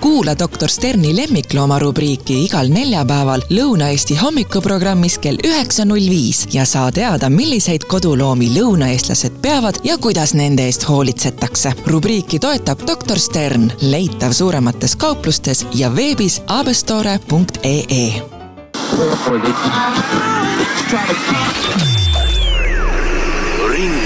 Kuula Dr. Sterni lemmiklooma rubriiki igal neljapäeval Lõuna-Eesti hommikuprogrammis kell 9.05 ja saa teada, milliseid koduloomi lõunaeestlased peavad ja kuidas nende eest hoolitsetakse. Rubriiki toetab Dr. Stern, leitav suuremates kauplustes ja veebis abestore.ee. Ring